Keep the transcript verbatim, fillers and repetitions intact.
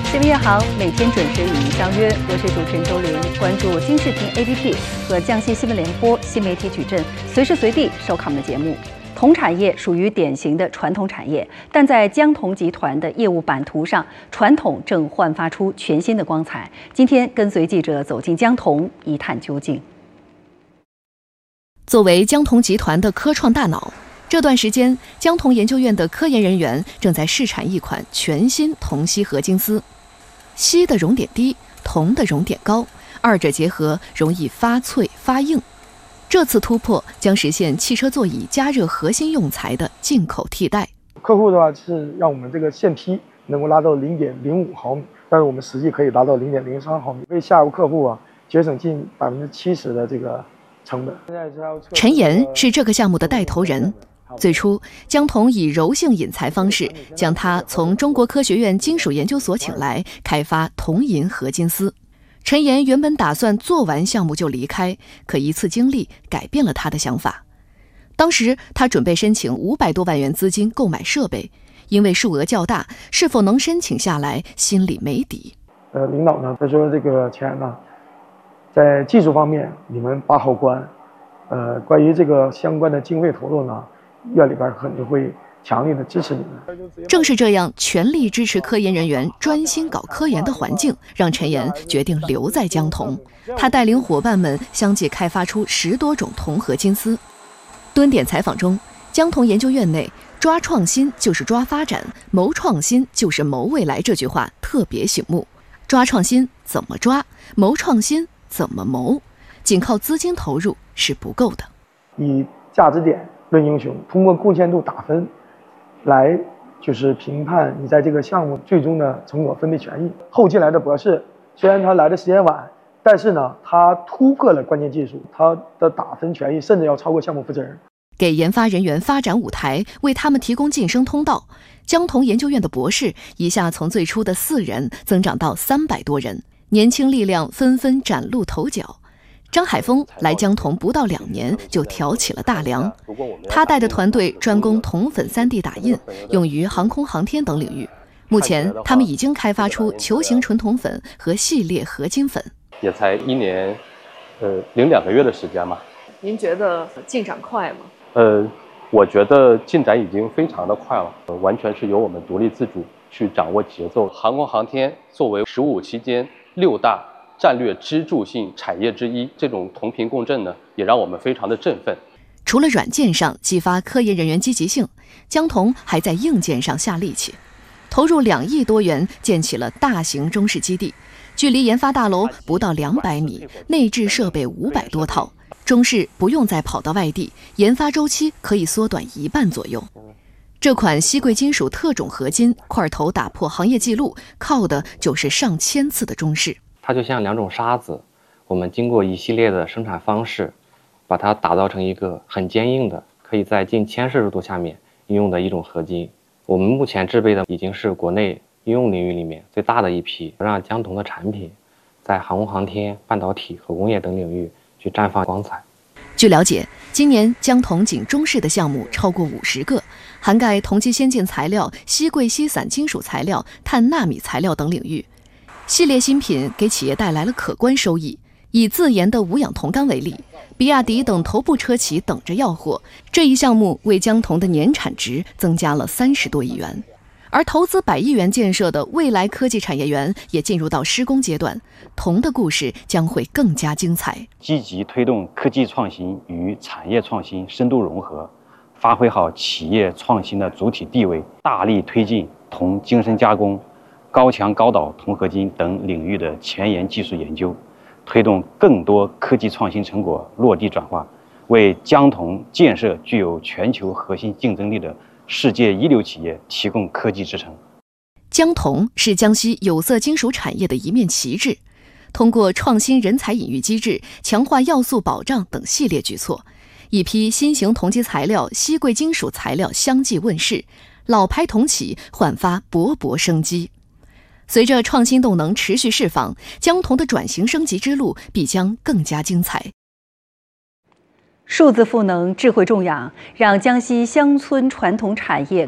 C V 夜航每天准时与您相约，我是主持人周玲。关注金视频 A P P 和江西新闻联播新媒体矩阵，随时随地收看我们的节目。铜产业属于典型的传统产业，但在江铜集团的业务版图上，传统正焕发出全新的光彩。今天跟随记者走进江铜，一探究竟。作为江铜集团的科创大脑，这段时间，江铜研究院的科研人员正在试产一款全新铜锡合金丝。锡的熔点低，铜的熔点高，二者结合容易发脆发硬。这次突破将实现汽车座椅加热核心用材的进口替代。 客户的话是让我们这个线坯能够拉到零点零五毫米，但是我们实际可以达到零点零三毫米，为下游客户啊节省近百分之七十的这个成本。 陈岩是这个项目的带头人。最初，江铜以柔性引材方式将他从中国科学院金属研究所请来，开发铜银合金丝。陈岩原本打算做完项目就离开，可一次经历改变了他的想法。当时他准备申请五百多万元资金购买设备，因为数额较大，是否能申请下来，心里没底。 呃，领导呢，他说这个钱呢，在技术方面你们把好关，呃，关于这个相关的经费投入呢，院里边肯定会强力的支持你们。 正是这样全力支持科研人员专心搞科研的环境，让陈岩决定留在江铜。他带领伙伴们相继开发出十多种铜合金丝。蹲点采访中，江铜研究院内抓创新就是抓发展，谋创新就是谋未来这句话特别醒目。抓创新怎么抓，谋创新怎么谋，仅靠资金投入是不够的。 以价值点论英雄，通过贡献度打分来就是评判你在这个项目最终的成果分配权益。后进来的博士虽然他来的时间晚，但是呢他突破了关键技术，他的打分权益甚至要超过项目负责人。 给研发人员发展舞台，为他们提供晋升通道，江铜研究院的博士一下从最初的四人增长到三百多人，年轻力量纷纷崭露头角。张海峰来江铜不到两年就挑起了大梁，他带的团队专攻铜粉 三 D 打印，用于航空航天等领域。目前他们已经开发出球形纯铜粉和系列合金粉。 也才一年呃零两个月的时间嘛。 您觉得进展快吗？ 呃我觉得进展已经非常的快了，呃、完全是由我们独立自主去掌握节奏。航空航天作为十五期间六大战略支柱性产业之一，这种同频共振呢，也让我们非常的振奋。 除了软件上激发科研人员积极性，江铜还在硬件上下力气，投入两亿多元建起了大型中式基地，距离研发大楼不到两百米，内置设备五百多套，中式不用再跑到外地，研发周期可以缩短一半左右。这款锡贵金属特种合金块头打破行业纪录，靠的就是上千次的中式。 它就像两种沙子，我们经过一系列的生产方式，把它打造成一个很坚硬的，可以在近千摄氏度下面应用的一种合金。我们目前制备的已经是国内应用领域里面最大的一批，让江铜的产品在航空航天、半导体和工业等领域去绽放光彩。 据了解，今年江铜仅中式的项目超过五十个，涵盖铜基先进材料、锡贵锡散金属材料、碳纳米材料等领域。系列新品给企业带来了可观收益。以自研的无氧铜钢为例，比亚迪等头部车企等着要货，这一项目为江铜的年产值增加了三十多亿元。而投资百亿元建设的未来科技产业园也进入到施工阶段，铜的故事将会更加精彩。 积极推动科技创新与产业创新深度融合，发挥好企业创新的主体地位，大力推进铜精深加工、高强高导铜合金等领域的前沿技术研究，推动更多科技创新成果落地转化，为江铜建设具有全球核心竞争力的世界一流企业提供科技支撑。 江铜是江西有色金属产业的一面旗帜，通过创新人才引育机制、强化要素保障等系列举措，一批新型铜基材料、锡贵金属材料相继问世，老牌铜企焕发勃勃生机。随着创新动能持续释放，江铜的转型升级之路必将更加精彩。数字赋能，智慧种养，让江西乡村传统产业